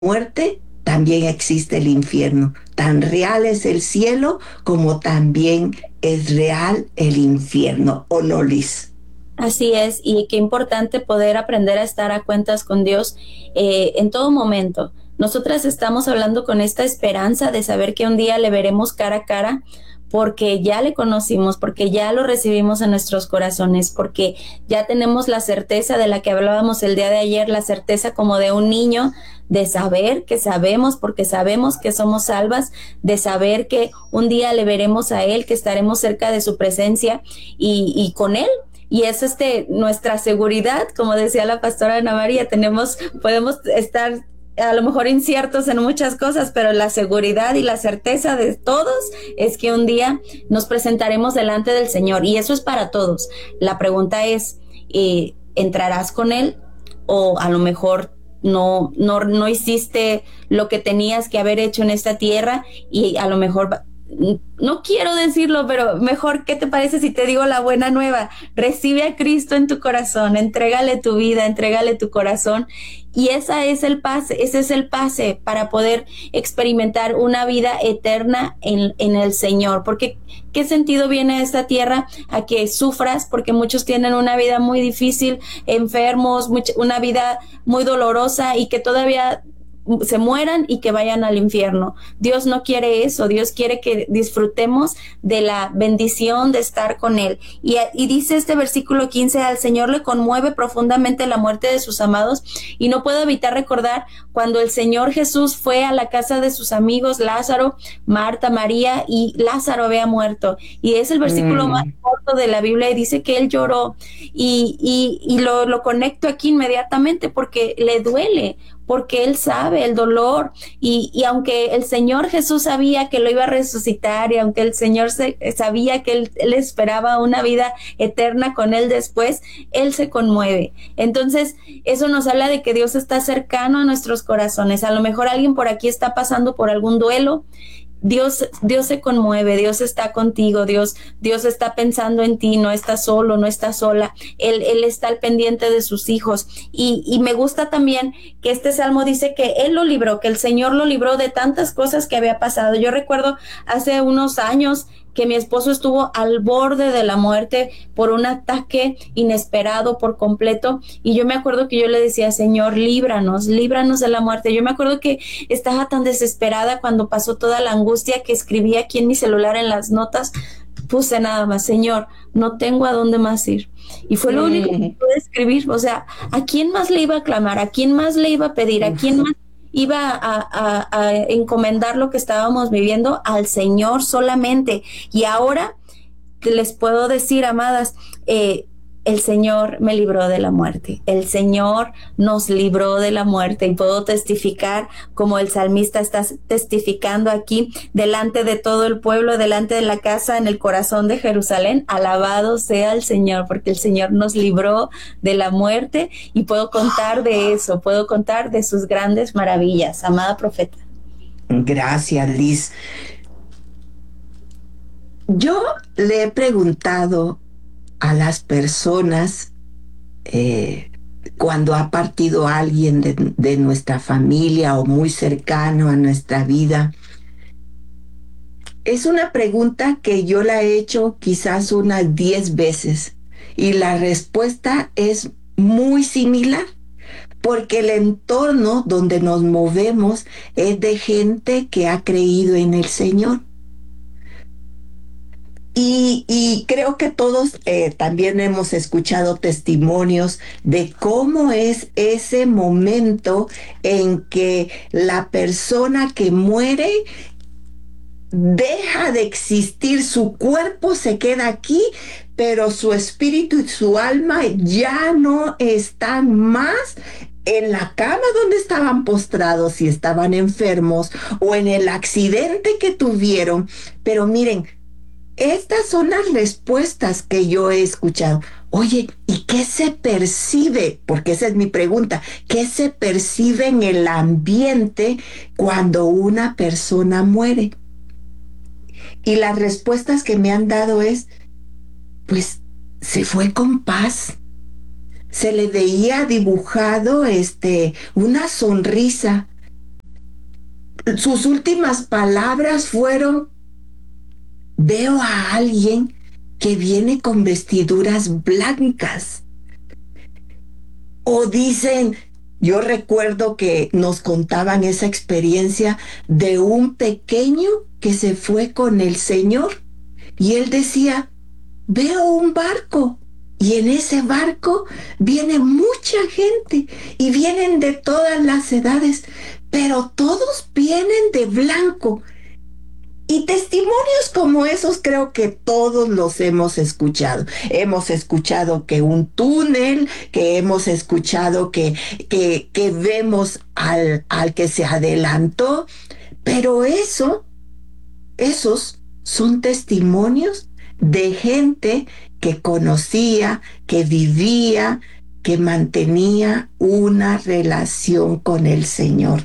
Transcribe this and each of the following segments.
muerte, también existe el infierno. Tan real es el cielo como también es real el infierno, ¿o no, Liz? Así es, y qué importante poder aprender a estar a cuentas con Dios en todo momento. Nosotras estamos hablando con esta esperanza de saber que un día le veremos cara a cara porque ya le conocimos, porque ya lo recibimos en nuestros corazones, porque ya tenemos la certeza de la que hablábamos el día de ayer, la certeza como de un niño, de saber que sabemos, porque sabemos que somos salvas, de saber que un día le veremos a Él, que estaremos cerca de su presencia y con Él, y es nuestra seguridad, como decía la pastora Ana María, podemos estar a lo mejor inciertos en muchas cosas, pero la seguridad y la certeza de todos es que un día nos presentaremos delante del Señor, y eso es para todos. La pregunta es, ¿entrarás con Él? O a lo mejor no hiciste lo que tenías que haber hecho en esta tierra, y a lo mejor no quiero decirlo, pero mejor, ¿qué te parece si te digo la buena nueva? Recibe a Cristo en tu corazón, entrégale tu vida, entrégale tu corazón, y ese es el pase para poder experimentar una vida eterna en el Señor. Porque ¿qué sentido viene a esta tierra a que sufras? Porque muchos tienen una vida muy difícil, enfermos, una vida muy dolorosa, y que todavía se mueran y que vayan al infierno. Dios no quiere eso. Dios quiere que disfrutemos de la bendición de estar con Él. Y dice este versículo 15, al Señor le conmueve profundamente la muerte de sus amados, y no puedo evitar recordar cuando el Señor Jesús fue a la casa de sus amigos Lázaro, Marta, María, y Lázaro había muerto. Y es el versículo más Mm. corto de la Biblia, y dice que Él lloró, y lo conecto aquí inmediatamente porque le duele, porque Él sabe el dolor, y aunque el Señor Jesús sabía que lo iba a resucitar, y aunque el Señor sabía que él esperaba una vida eterna con Él después, Él se conmueve. Entonces, eso nos habla de que Dios está cercano a nuestros corazones. A lo mejor alguien por aquí está pasando por algún duelo. Dios se conmueve, Dios está contigo, Dios está pensando en ti, no estás solo, no estás sola. Él está al pendiente de sus hijos. Y me gusta también que este salmo dice que Él lo libró, que el Señor lo libró de tantas cosas que había pasado. Yo recuerdo hace unos años que mi esposo estuvo al borde de la muerte por un ataque inesperado por completo, y yo me acuerdo que yo le decía, Señor, líbranos, líbranos de la muerte. Yo me acuerdo que estaba tan desesperada cuando pasó toda la angustia, que escribí aquí en mi celular en las notas, puse nada más, Señor, no tengo a dónde más ir. Y fue lo único que Mm. pude escribir. O sea, ¿a quién más le iba a clamar? ¿A quién más le iba a pedir? ¿A quién Uf. más iba a encomendar lo que estábamos viviendo? Al Señor solamente. Y ahora les puedo decir, amadas, el Señor me libró de la muerte, el Señor nos libró de la muerte, y puedo testificar como el salmista está testificando aquí delante de todo el pueblo, delante de la casa, en el corazón de Jerusalén. Alabado sea el Señor, porque el Señor nos libró de la muerte, y puedo contar de eso, puedo contar de sus grandes maravillas, amada profeta. Gracias, Liz. Yo le he preguntado a las personas cuando ha partido alguien de nuestra familia o muy cercano a nuestra vida. Es una pregunta que yo la he hecho quizás unas 10 veces, y la respuesta es muy similar, porque el entorno donde nos movemos es de gente que ha creído en el Señor. Y creo que todos también hemos escuchado testimonios de cómo es ese momento en que la persona que muere deja de existir, su cuerpo se queda aquí, pero su espíritu y su alma ya no están más en la cama donde estaban postrados, si estaban enfermos, o en el accidente que tuvieron. Pero miren, estas son las respuestas que yo he escuchado. Oye, ¿y qué se percibe? Porque esa es mi pregunta. ¿Qué se percibe en el ambiente cuando una persona muere? Y las respuestas que me han dado es, pues, se fue con paz. Se le veía dibujado una sonrisa. sus últimas palabras fueron: veo a alguien que viene con vestiduras blancas. O dicen, yo recuerdo que nos contaban esa experiencia de un pequeño que se fue con el Señor y él decía: veo un barco y en ese barco viene mucha gente y vienen de todas las edades, pero todos vienen de blanco. Y testimonios como esos creo que todos los hemos escuchado. Hemos escuchado que un túnel, que hemos escuchado que vemos al que se adelantó, pero esos son testimonios de gente que conocía, que vivía, que mantenía una relación con el Señor.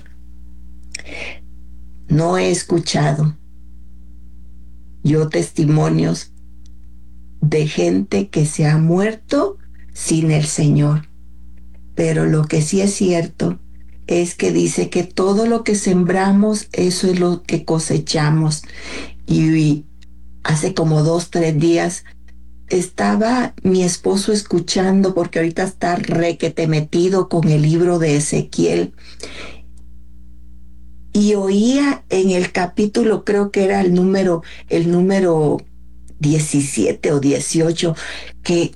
No he escuchado yo testimonios de gente que se ha muerto sin el Señor. Pero lo que sí es cierto es que dice que todo lo que sembramos, eso es lo que cosechamos. Y hace como 2, 3 días estaba mi esposo escuchando, porque ahorita está requete metido con el libro de Ezequiel, y oía en el capítulo, creo que era el número 17 o 18, que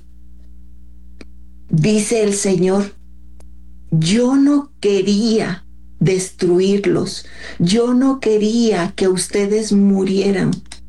dice el Señor: yo no quería destruirlos, yo no quería que ustedes murieran,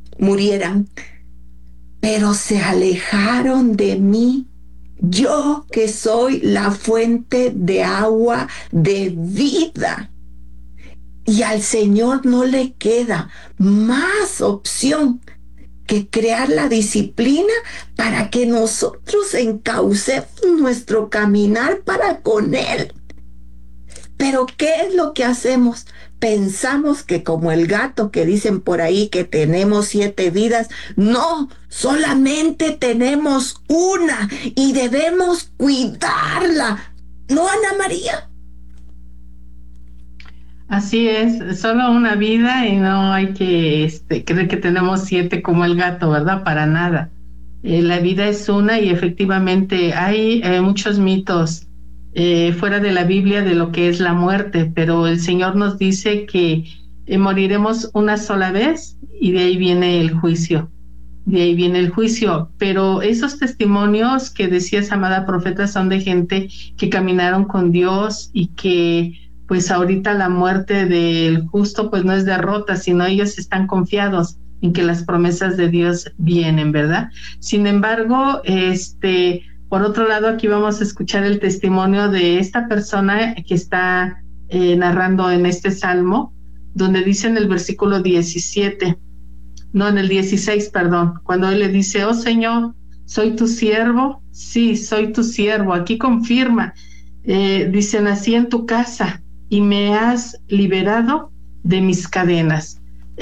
pero se alejaron de mí, yo que soy la fuente de agua de vida. Y al Señor no le queda más opción que crear la disciplina para que nosotros encaucemos nuestro caminar para con Él. Pero ¿qué es lo que hacemos? Pensamos que como el gato que dicen por ahí que tenemos 7 vidas. No, solamente tenemos una y debemos cuidarla. ¿No, Ana María? Así es, solo una vida y no hay que creer que tenemos 7 como el gato, ¿verdad? Para nada. La vida es una y efectivamente hay muchos mitos fuera de la Biblia de lo que es la muerte, pero el Señor nos dice que moriremos una sola vez y de ahí viene el juicio. De ahí viene el juicio, pero esos testimonios que decías, amada profeta, son de gente que caminaron con Dios y que pues ahorita la muerte del justo pues no es derrota, sino ellos están confiados en que las promesas de Dios vienen, ¿verdad? Sin embargo, por otro lado, aquí vamos a escuchar el testimonio de esta persona que está narrando en este salmo, donde dice en el versículo 17, no, en el 16, perdón, cuando él le dice: oh Señor, ¿soy tu siervo? Sí, soy tu siervo. Aquí confirma, dice: nací en tu casa y me has liberado de mis cadenas.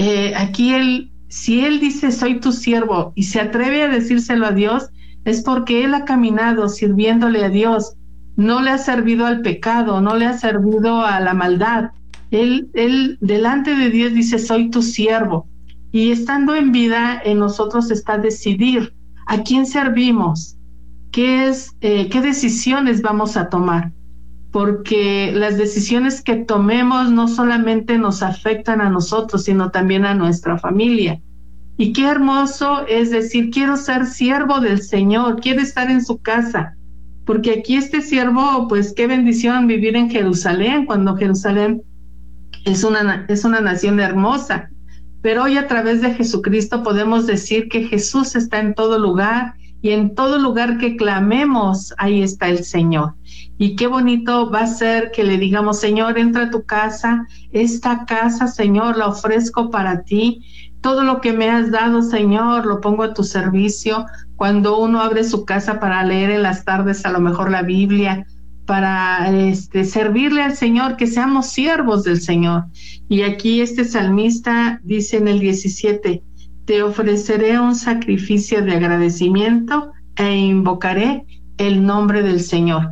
Aquí si él dice soy tu siervo y se atreve a decírselo a Dios, es porque él ha caminado sirviéndole a Dios, no le ha servido al pecado, no le ha servido a la maldad. Él delante de Dios dice soy tu siervo, y estando en vida en nosotros está decidir a quién servimos, qué decisiones vamos a tomar, porque las decisiones que tomemos no solamente nos afectan a nosotros, sino también a nuestra familia. Y qué hermoso es decir, quiero ser siervo del Señor, quiero estar en su casa, porque aquí este siervo, pues qué bendición vivir en Jerusalén, cuando Jerusalén es una nación hermosa. Pero hoy a través de Jesucristo podemos decir que Jesús está en todo lugar, y en todo lugar que clamemos, ahí está el Señor. Y qué bonito va a ser que le digamos: Señor, entra a tu casa, esta casa, Señor, la ofrezco para ti. Todo lo que me has dado, Señor, lo pongo a tu servicio. Cuando uno abre su casa para leer en las tardes a lo mejor la Biblia, para servirle al Señor, que seamos siervos del Señor. Y aquí este salmista dice en el 17: te ofreceré un sacrificio de agradecimiento e invocaré el nombre del Señor.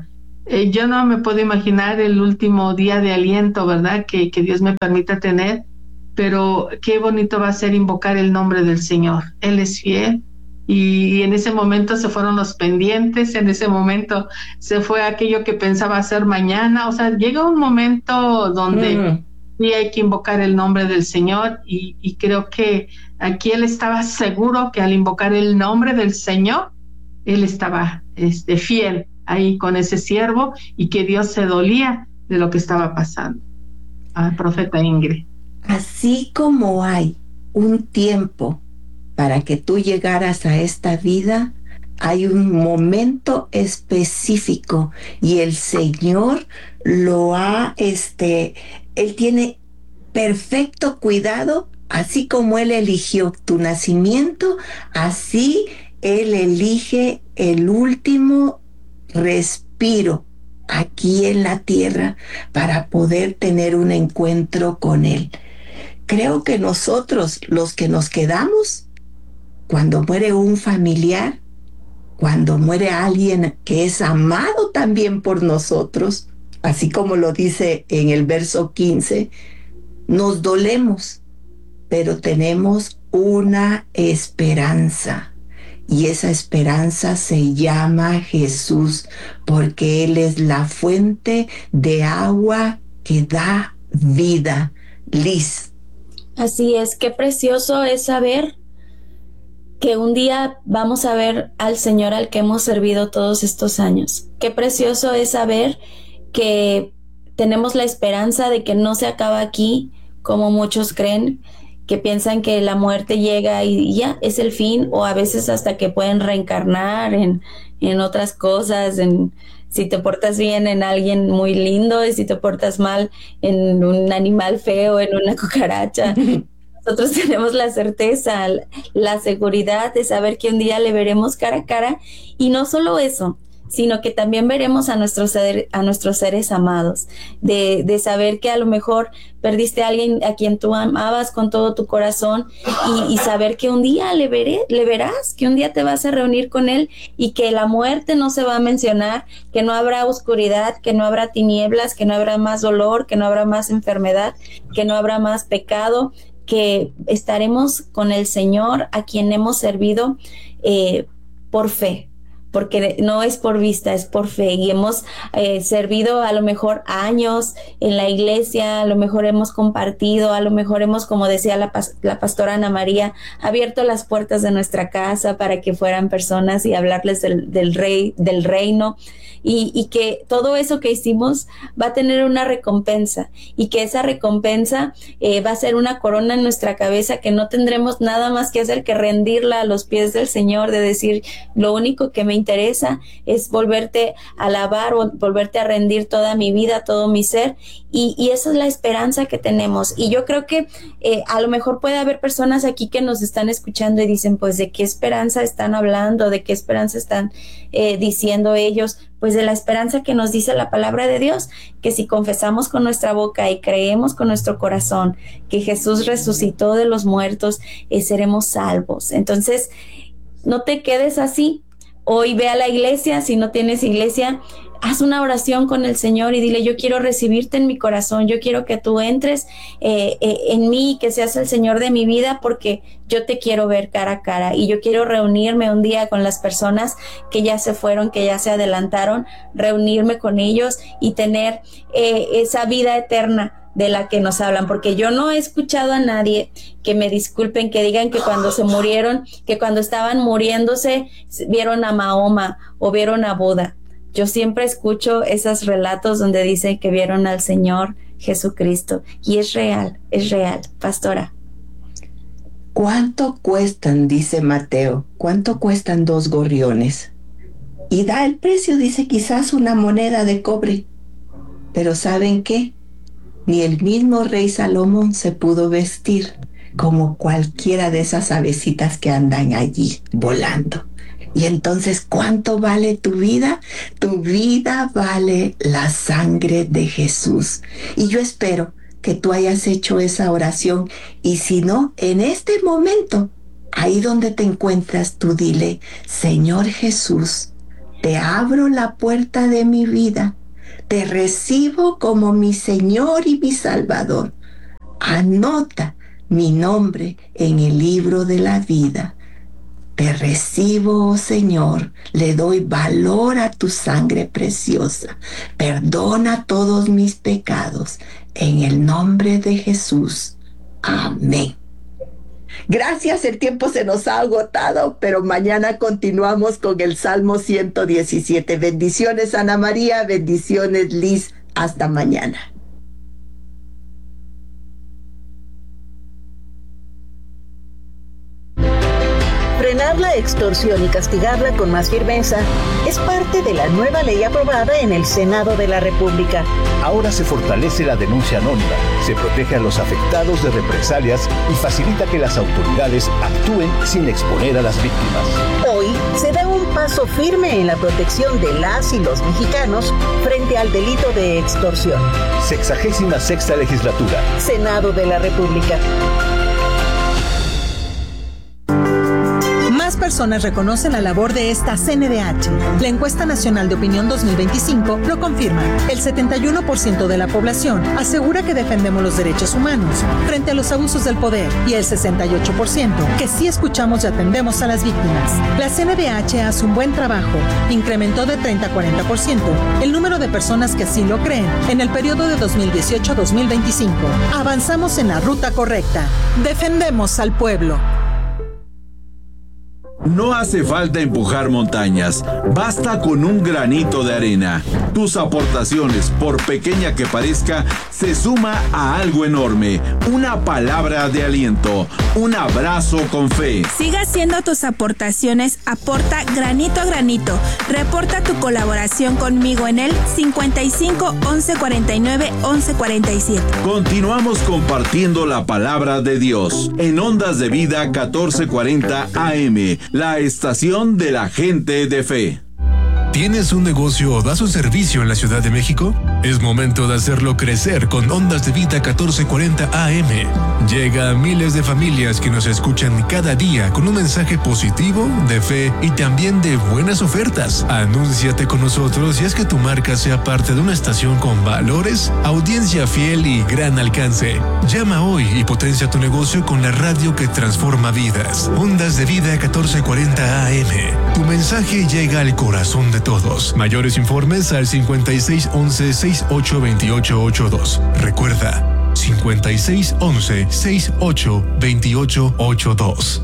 yo no me puedo imaginar el último día de aliento, ¿verdad? Que Dios me permita tener, pero qué bonito va a ser invocar el nombre del Señor. Él es fiel. Y en ese momento se fueron los pendientes, en ese momento se fue aquello que pensaba hacer mañana. O sea, llega un momento donde sí hay que invocar el nombre del Señor y creo que aquí él estaba seguro que al invocar el nombre del Señor, él estaba fiel ahí con ese siervo y que Dios se dolía de lo que estaba pasando. Profeta Ingrid. Así como hay un tiempo para que tú llegaras a esta vida, hay un momento específico y el Señor Él tiene perfecto cuidado, así como Él eligió tu nacimiento, así Él elige el último respiro aquí en la tierra para poder tener un encuentro con Él. Creo que nosotros, los que nos quedamos, cuando muere un familiar, cuando muere alguien que es amado también por nosotros, así como lo dice en el verso 15, nos dolemos, pero tenemos una esperanza. Y esa esperanza se llama Jesús, porque Él es la fuente de agua que da vida. Liz. Así es, qué precioso es saber que un día vamos a ver al Señor al que hemos servido todos estos años. Qué precioso es saber que tenemos la esperanza de que no se acaba aquí, como muchos creen, que piensan que la muerte llega y ya es el fin, o a veces hasta que pueden reencarnar en otras cosas, si te portas bien en alguien muy lindo y si te portas mal en un animal feo, en una cucaracha. Nosotros tenemos la certeza, la seguridad de saber que un día le veremos cara a cara, y no solo eso, sino que también veremos a nuestros seres amados, de saber que a lo mejor perdiste a alguien a quien tú amabas con todo tu corazón, y saber que un día le verás, que un día te vas a reunir con él y que la muerte no se va a mencionar, que no habrá oscuridad, que no habrá tinieblas, que no habrá más dolor, que no habrá más enfermedad, que no habrá más pecado, que estaremos con el Señor a quien hemos servido por fe, porque no es por vista, es por fe, y hemos servido a lo mejor años en la iglesia, a lo mejor hemos compartido, a lo mejor hemos, como decía la pastora Ana María, abierto las puertas de nuestra casa para que fueran personas y hablarles del reino, y que todo eso que hicimos va a tener una recompensa, y que esa recompensa va a ser una corona en nuestra cabeza, que no tendremos nada más que hacer que rendirla a los pies del Señor, de decir, lo único que me interesa es volverte a alabar o volverte a rendir toda mi vida, todo mi ser, y esa es la esperanza que tenemos. Y yo creo que a lo mejor puede haber personas aquí que nos están escuchando y dicen, pues, ¿de qué esperanza están hablando? ¿De qué esperanza están diciendo ellos? Pues de la esperanza que nos dice la palabra de Dios, que si confesamos con nuestra boca y creemos con nuestro corazón que Jesús resucitó de los muertos, seremos salvos. Entonces, no te quedes así. Hoy ve a la iglesia, si no tienes iglesia, haz una oración con el Señor y dile, yo quiero recibirte en mi corazón, yo quiero que tú entres en mí, que seas el Señor de mi vida, porque yo te quiero ver cara a cara, y yo quiero reunirme un día con las personas que ya se fueron, que ya se adelantaron, reunirme con ellos y tener esa vida eterna de la que nos hablan, porque yo no he escuchado a nadie, que me disculpen, que digan que cuando se murieron, que cuando estaban muriéndose vieron a Mahoma o vieron a Buda. Yo siempre escucho esos relatos donde dicen que vieron al Señor Jesucristo, y es real, pastora. ¿Cuánto cuestan? Dice Mateo. ¿Cuánto cuestan 2 gorriones? Y da el precio, dice, quizás una moneda de cobre. Pero ¿saben qué? Ni el mismo rey Salomón se pudo vestir como cualquiera de esas avecitas que andan allí volando. Y entonces, ¿cuánto vale tu vida? Tu vida vale la sangre de Jesús. Y yo espero que tú hayas hecho esa oración. Y si no, en este momento, ahí donde te encuentras, tú dile, Señor Jesús, te abro la puerta de mi vida Te recibo como mi Señor y mi Salvador. Anota mi nombre en el libro de la vida. Te recibo, oh Señor, le doy valor a tu sangre preciosa. Perdona todos mis pecados. En el nombre de Jesús. Amén. Gracias, el tiempo se nos ha agotado, pero mañana continuamos con el Salmo 117. Bendiciones, Ana María, bendiciones, Liz. Hasta mañana. Frenar la extorsión y castigarla con más firmeza es parte de la nueva ley aprobada en el Senado de la República. Ahora se fortalece la denuncia anónima, se protege a los afectados de represalias y facilita que las autoridades actúen sin exponer a las víctimas. Hoy se da un paso firme en la protección de las y los mexicanos frente al delito de extorsión. 66ª Legislatura. Senado de la República. Más personas reconocen la labor de esta CNDH. La encuesta nacional de opinión 2025 lo confirma. El 71% de la población asegura que defendemos los derechos humanos frente a los abusos del poder y el 68% que sí escuchamos y atendemos a las víctimas. La CNDH hace un buen trabajo. Incrementó de 30 a 40% el número de personas que así lo creen en el periodo de 2018 a 2025. Avanzamos en la ruta correcta. Defendemos al pueblo. No hace falta empujar montañas, basta con un granito de arena. Tus aportaciones, por pequeña que parezca, se suma a algo enorme. Una palabra de aliento, un abrazo con fe. Siga haciendo tus aportaciones, aporta granito a granito. Reporta tu colaboración conmigo en el 55 11 49 11 47. Continuamos compartiendo la palabra de Dios en Ondas de Vida 1440 AM. La estación de la gente de fe. ¿Tienes un negocio o das un servicio en la Ciudad de México? Es momento de hacerlo crecer con Ondas de Vida 1440 AM. Llega a miles de familias que nos escuchan cada día con un mensaje positivo, de fe y también de buenas ofertas. Anúnciate con nosotros y haz que tu marca sea parte de una estación con valores, audiencia fiel y gran alcance. Llama hoy y potencia tu negocio con la radio que transforma vidas. Ondas de Vida 1440 AM. Tu mensaje llega al corazón de todos. Mayores informes al 56 11 68 28 82. Recuerda, 56 11 68 28 82.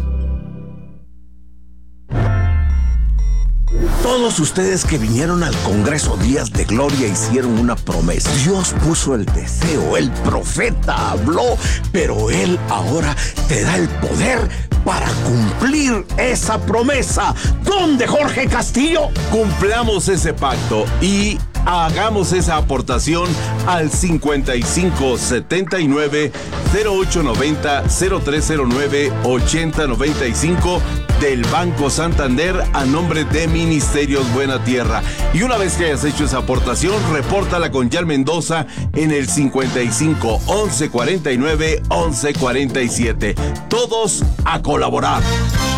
Todos ustedes que vinieron al Congreso Días de Gloria hicieron una promesa. Dios puso el deseo, el profeta habló, pero Él ahora te da el poder para cumplir esa promesa. ¿Dónde, Jorge Castillo? Cumplamos ese pacto y hagamos esa aportación al 55 79 0890 0309 8095 del Banco Santander a nombre de Ministerios Buena Tierra. Y una vez que hayas hecho esa aportación, repórtala con Yal Mendoza en el 55 11 49 11 47. Todos a colaborar.